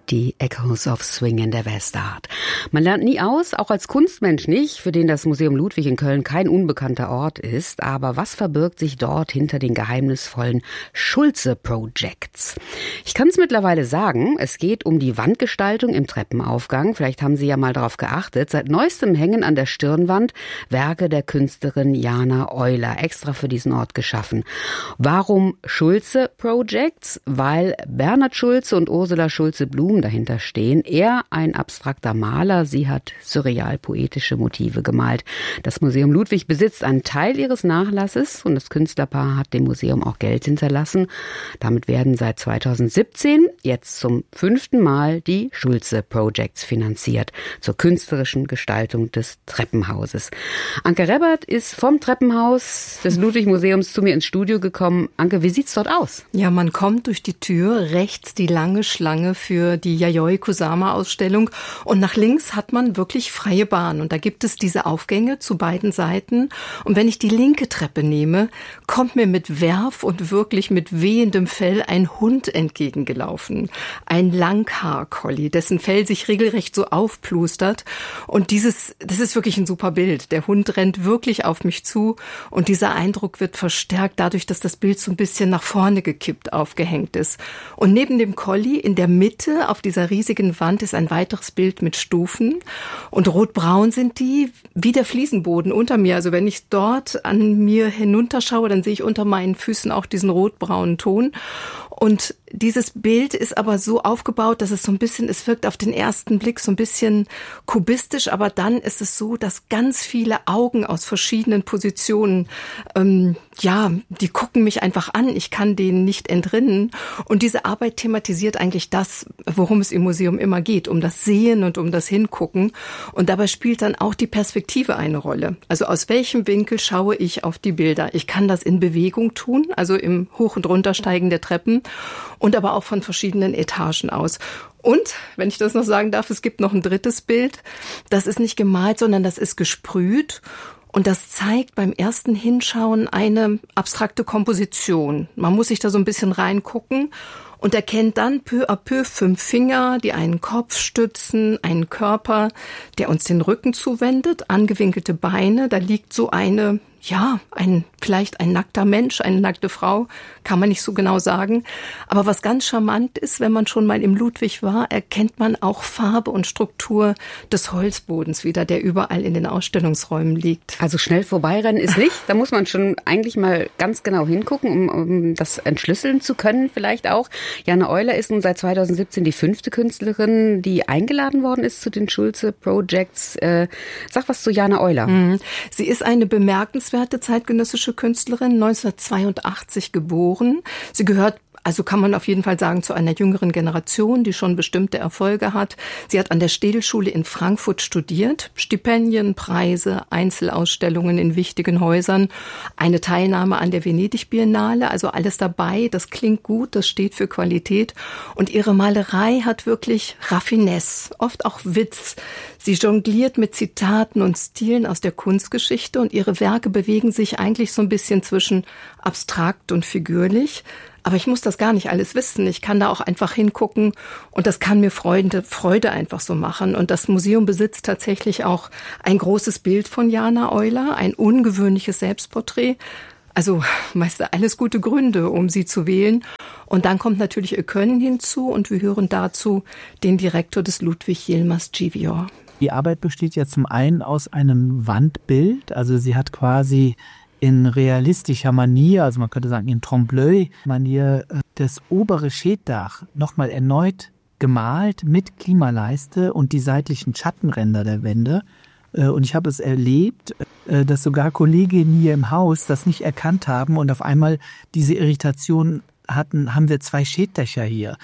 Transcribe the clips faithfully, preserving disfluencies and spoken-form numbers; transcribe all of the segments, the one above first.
Die Echoes of Swing in der Westart. Man lernt nie aus, auch als Kunstmensch nicht, für den das Museum Ludwig in Köln kein unbekannter Ort ist. Aber was verbirgt sich dort hinter den geheimnisvollen Schulze Projects? Ich kann es mittlerweile sagen, es geht um die Wandgestaltung im Treppenaufgang. Vielleicht haben Sie ja mal darauf geachtet. Seit neuestem hängen an der Stirnwand Werke der Künstlerin Jana Euler, extra für diesen Ort geschaffen. Warum Schulze Projects? Weil Bernhard Schulze und Ursula Schulze-Blum dahinter stehen. Er ein abstrakter Maler, sie hat surreal-poetische Motive gemalt. Das Museum Ludwig besitzt einen Teil ihres Nachlasses und das Künstlerpaar hat dem Museum auch Geld hinterlassen. Damit werden seit zweitausendsiebzehn jetzt zum fünften Mal die Schulze Projects finanziert zur künstlerischen Gestaltung des Treppenhauses. Anke Rebbert ist vom Treppenhaus des Ludwig-Museums zu mir ins Studio gekommen. Anke, wie sieht's dort aus? Ja, man kommt durch die Tür, rechts die lange Schlange für die Yayoi Kusama-Ausstellung und nach links hat man wirklich freie Bahn und da gibt es diese Aufgänge zu beiden Seiten und wenn ich die linke Treppe nehme, kommt mir mit Werf und wirklich mit wehendem Fell ein Hund entgegengelaufen. Ein Langhaar-Collie, dessen Fell sich regelrecht so aufplustert und dieses, das ist wirklich ein super Bild. Der Hund rennt wirklich auf mich zu und dieser Eindruck wird verstärkt dadurch, dass das Bild so ein bisschen nach vorne gekippt aufgehängt ist. Und neben dem Collie in der Mitte auf dieser riesigen Wand ist ein weiteres Bild mit Stufen und rotbraun sind die wie der Fliesenboden unter mir. Also wenn ich dort an mir hinunterschaue, dann sehe ich unter meinen Füßen auch diesen rotbraunen Ton. Und dieses Bild ist aber so aufgebaut, dass es so ein bisschen, es wirkt auf den ersten Blick so ein bisschen kubistisch, aber dann ist es so, dass ganz viele Augen aus verschiedenen Positionen, ähm, ja, die gucken mich einfach an, ich kann denen nicht entrinnen. Und diese Arbeit thematisiert eigentlich das, worum es im Museum immer geht, um das Sehen und um das Hingucken. Und dabei spielt dann auch die Perspektive eine Rolle. Also aus welchem Winkel schaue ich auf die Bilder? Ich kann das in Bewegung tun, also im Hoch- und Runtersteigen der Treppen. Und aber auch von verschiedenen Etagen aus. Und, wenn ich das noch sagen darf, es gibt noch ein drittes Bild. Das ist nicht gemalt, sondern das ist gesprüht. Und das zeigt beim ersten Hinschauen eine abstrakte Komposition. Man muss sich da so ein bisschen reingucken und erkennt dann peu à peu fünf Finger, die einen Kopf stützen, einen Körper, der uns den Rücken zuwendet, angewinkelte Beine. Da liegt so eine, ja, ein vielleicht ein nackter Mensch, eine nackte Frau, kann man nicht so genau sagen. Aber was ganz charmant ist, wenn man schon mal im Ludwig war, erkennt man auch Farbe und Struktur des Holzbodens wieder, der überall in den Ausstellungsräumen liegt. Also schnell vorbeirennen ist nicht. Da muss man schon eigentlich mal ganz genau hingucken, um, um das entschlüsseln zu können vielleicht auch. Jana Euler ist nun seit zweitausendsiebzehn die fünfte Künstlerin, die eingeladen worden ist zu den Schulze Projects. Äh, sag was zu Jana Euler. Mhm. Sie ist eine bemerkenswerte zeitgenössische Künstlerin, neunzehnhundertzweiundachtzig geboren. Sie gehört, also kann man auf jeden Fall sagen, zu einer jüngeren Generation, die schon bestimmte Erfolge hat. Sie hat an der Städelschule in Frankfurt studiert, Stipendien, Preise, Einzelausstellungen in wichtigen Häusern, eine Teilnahme an der Venedig-Biennale, also alles dabei. Das klingt gut, das steht für Qualität. Und ihre Malerei hat wirklich Raffinesse, oft auch Witz. Sie jongliert mit Zitaten und Stilen aus der Kunstgeschichte und ihre Werke bewegen sich eigentlich so ein bisschen zwischen abstrakt und figürlich. Aber ich muss das gar nicht alles wissen. Ich kann da auch einfach hingucken und das kann mir Freude, Freude einfach so machen. Und das Museum besitzt tatsächlich auch ein großes Bild von Jana Euler, ein ungewöhnliches Selbstporträt. Also meist alles gute Gründe, um sie zu wählen. Und dann kommt natürlich Ökön hinzu und wir hören dazu den Direktor des Ludwig, Yilmaz Civior. Die Arbeit besteht ja zum einen aus einem Wandbild. Also sie hat quasi in realistischer Manier, also man könnte sagen in Trompe-l'œil-Manier, das obere Schäddach nochmal erneut gemalt mit Klimaleiste und die seitlichen Schattenränder der Wände. Und ich habe es erlebt, dass sogar Kolleginnen hier im Haus das nicht erkannt haben und auf einmal diese Irritation hatten, haben wir zwei Schäddächer hier.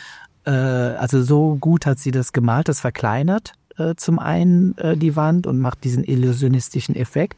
Also so gut hat sie das gemalt, das verkleinert zum einen die Wand und macht diesen illusionistischen Effekt.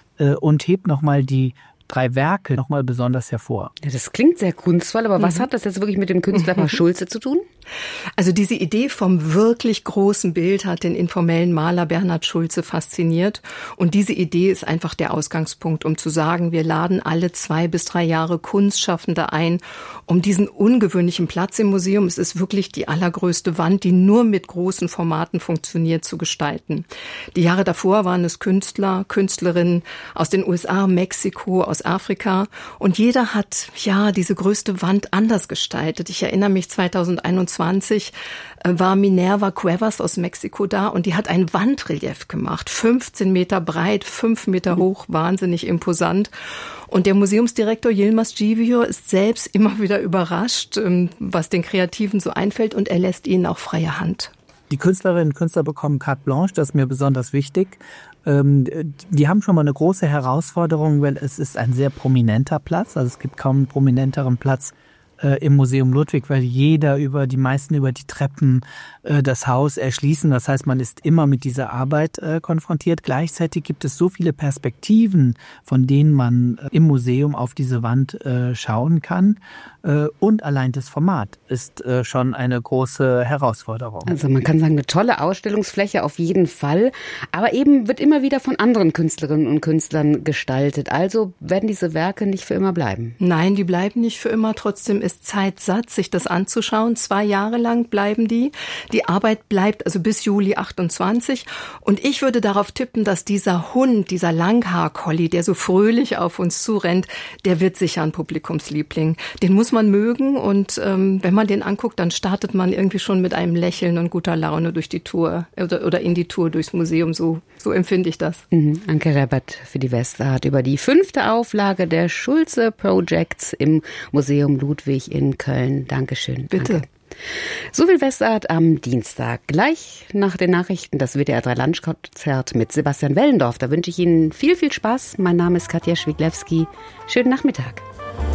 Und hebt nochmal die drei Werke nochmal besonders hervor. Ja, das klingt sehr kunstvoll, aber mhm. was hat das jetzt wirklich mit dem Künstlerpaar Schulze zu tun? Also diese Idee vom wirklich großen Bild hat den informellen Maler Bernhard Schulze fasziniert. Und diese Idee ist einfach der Ausgangspunkt, um zu sagen, wir laden alle zwei bis drei Jahre Kunstschaffende ein, um diesen ungewöhnlichen Platz im Museum, es ist wirklich die allergrößte Wand, die nur mit großen Formaten funktioniert, zu gestalten. Die Jahre davor waren es Künstler, Künstlerinnen aus den U S A, Mexiko, aus Afrika. Und jeder hat, ja, diese größte Wand anders gestaltet. Ich erinnere mich, zweitausendeinundzwanzig war Minerva Cuevas aus Mexiko da und die hat ein Wandrelief gemacht. fünfzehn Meter breit, fünf Meter hoch, wahnsinnig imposant. Und der Museumsdirektor Yilmaz Givior ist selbst immer wieder überrascht, was den Kreativen so einfällt, und er lässt ihnen auch freie Hand. Die Künstlerinnen und Künstler bekommen carte blanche, das ist mir besonders wichtig. Die haben schon mal eine große Herausforderung, weil es ist ein sehr prominenter Platz. Also es gibt kaum einen prominenteren Platz im Museum Ludwig, weil jeder über die meisten über die Treppen äh, das Haus erschließen. Das heißt, man ist immer mit dieser Arbeit äh, konfrontiert. Gleichzeitig gibt es so viele Perspektiven, von denen man äh, im Museum auf diese Wand äh, schauen kann. Äh, und allein das Format ist äh, schon eine große Herausforderung. Also man kann sagen, eine tolle Ausstellungsfläche auf jeden Fall. Aber eben wird immer wieder von anderen Künstlerinnen und Künstlern gestaltet. Also werden diese Werke nicht für immer bleiben? Nein, die bleiben nicht für immer. Trotzdem ist Zeit satt, sich das anzuschauen. Zwei Jahre lang bleiben die. Die Arbeit bleibt also bis Juli achtundzwanzig. Und ich würde darauf tippen, dass dieser Hund, dieser Langhaar-Collie, der so fröhlich auf uns zurennt, der wird sicher ein Publikumsliebling. Den muss man mögen. Und ähm, wenn man den anguckt, dann startet man irgendwie schon mit einem Lächeln und guter Laune durch die Tour oder, oder in die Tour durchs Museum. So, so empfinde ich das. Mhm. Anke Reppert für die Westart über die fünfte Auflage der Schulze Projects im Museum Ludwig in Köln. Dankeschön. Bitte. Danke. So viel Westart am Dienstag. Gleich nach den Nachrichten das W D R drei Lunchkonzert mit Sebastian Wellendorf. Da wünsche ich Ihnen viel, viel Spaß. Mein Name ist Katja Schwiglewski. Schönen Nachmittag.